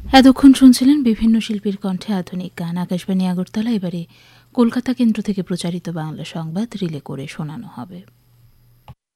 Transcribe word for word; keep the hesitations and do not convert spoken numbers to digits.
এতক্ষণ শুনছিলেন বিভিন্ন শিল্পীর কণ্ঠে আধুনিক গান। আকাশবাণী আগরতলা এবারে কলকাতা কেন্দ্র থেকে প্রচারিত বাংলা সংবাদ রিলে করে শোনানো হবে।